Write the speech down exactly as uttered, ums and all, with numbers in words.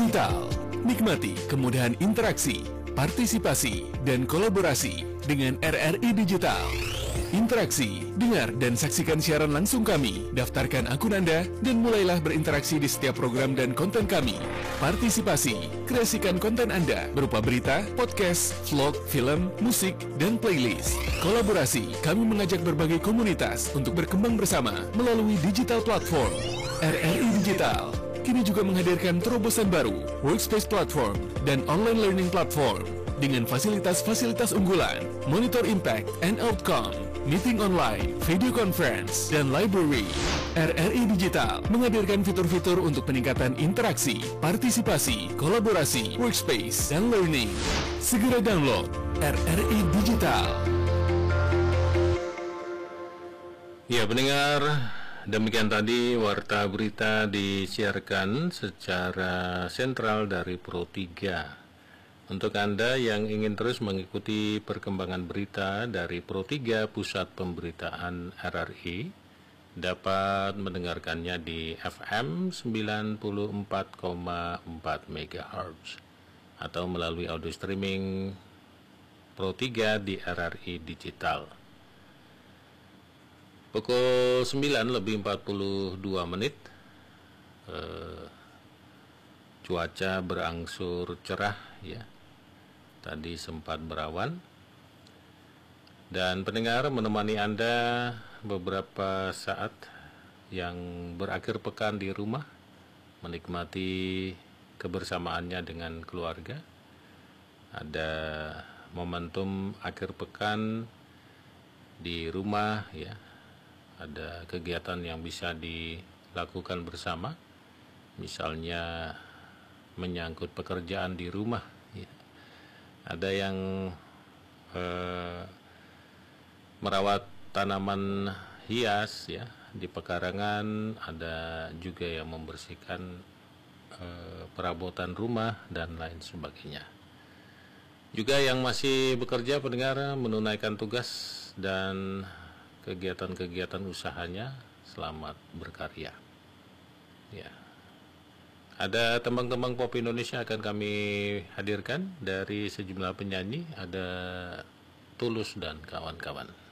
Digital. Nikmati kemudahan interaksi, partisipasi, dan kolaborasi dengan R R I Digital. Interaksi, dengar dan saksikan siaran langsung kami, daftarkan akun Anda, dan mulailah berinteraksi di setiap program dan konten kami. Partisipasi, kreasikan konten Anda berupa berita, podcast, vlog, film, musik, dan playlist. Kolaborasi, kami mengajak berbagai komunitas untuk berkembang bersama melalui digital platform. R R I Digital kini juga menghadirkan terobosan baru, workspace platform, dan online learning platform dengan fasilitas-fasilitas unggulan, monitor impact and outcome, meeting online, video conference, dan library. R R I Digital menghadirkan fitur-fitur untuk peningkatan interaksi, partisipasi, kolaborasi, workspace, dan learning. Segera download R R I Digital. Ya, pendengar, demikian tadi warta berita disiarkan secara sentral dari Pro tiga. Untuk Anda yang ingin terus mengikuti perkembangan berita dari Pro tiga Pusat Pemberitaan R R I, dapat mendengarkannya di F M sembilan puluh empat koma empat megahertz atau melalui audio streaming Pro tiga di R R I Digital. Pukul sembilan lebih empat puluh dua menit, eh, cuaca berangsur cerah ya. Tadi sempat berawan. Dan pendengar, menemani Anda beberapa saat yang berakhir pekan di rumah, menikmati kebersamaannya dengan keluarga. Ada momentum akhir pekan di rumah ya. Ada kegiatan yang bisa dilakukan bersama, misalnya menyangkut pekerjaan di rumah ya. Ada yang eh, merawat tanaman hias ya di pekarangan, ada juga yang membersihkan eh, perabotan rumah dan lain sebagainya. Juga yang masih bekerja, pendengar, menunaikan tugas dan kegiatan-kegiatan usahanya, selamat berkarya. Ya. Ada tembang-tembang pop Indonesia akan kami hadirkan dari sejumlah penyanyi, ada Tulus dan kawan-kawan.